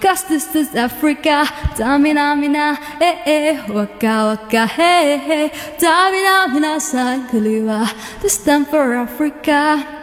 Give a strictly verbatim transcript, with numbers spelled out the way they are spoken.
Cause this is Africa. Tamina mina, eh eh, waka waka, hey hey. Tamina mina, sankuliwa. This time for Africa.